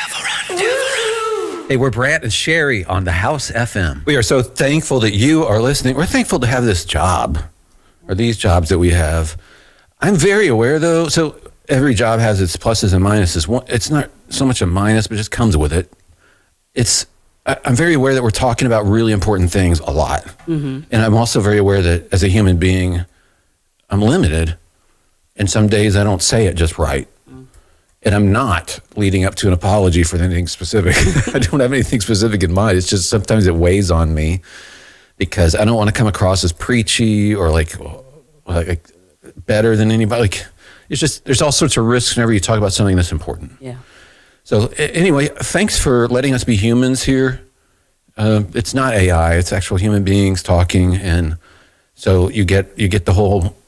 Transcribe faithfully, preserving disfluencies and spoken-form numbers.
Hey, we're Brant and Sherry on the House F M. We are so thankful that you are listening. We're thankful to have this job, or these jobs that we have. I'm very aware, though, so every job has its pluses and minuses. It's not so much a minus, but it just comes with it. It's I'm very aware that we're talking about really important things a lot. Mm-hmm. And I'm also very aware that as a human being, I'm limited. And some days I don't say it just right. And I'm not leading up to an apology for anything specific. I don't have anything specific in mind. It's just sometimes it weighs on me because I don't want to come across as preachy or like, like better than anybody. Like, it's just, there's all sorts of risks whenever you talk about something that's important. Yeah. So anyway, thanks for letting us be humans here. Uh, it's not A I, it's actual human beings talking. And so you get, you get the whole